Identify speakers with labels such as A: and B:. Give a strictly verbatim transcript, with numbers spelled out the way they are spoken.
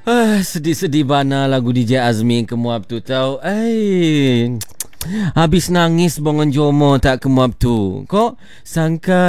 A: Ah, sedih-sedih bana lagu D J Azmi kemuap tu tau. Eh, habis nangis bongon jomo tak kemuap tu. Kok sangka